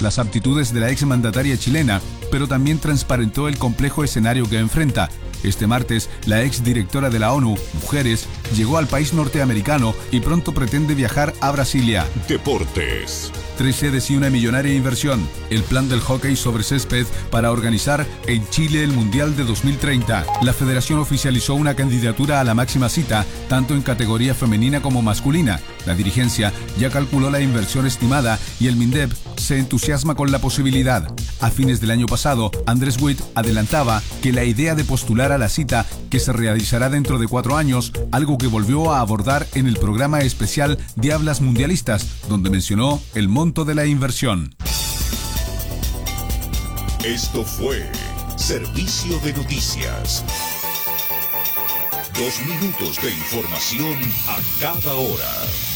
las aptitudes de la exmandataria chilena, pero también transparentó el complejo escenario que enfrenta. Este martes, la exdirectora de la ONU, Mujeres, llegó al país norteamericano y pronto pretende viajar a Brasilia. Deportes. 3 sedes y una millonaria inversión. El plan del hockey sobre césped para organizar en Chile el Mundial de 2030. La federación oficializó una candidatura a la máxima cita, tanto en categoría femenina como masculina. La dirigencia ya calculó la inversión estimada y el MINDEP se entusiasma con la posibilidad. A fines del año pasado, Andrés Witt adelantaba que la idea de postular a la cita, que se realizará dentro de 4 años, algo que volvió a abordar en el programa especial Diablas Mundialistas, donde mencionó el monto de la inversión. Esto fue Servicio de Noticias. 2 minutos de información a cada hora.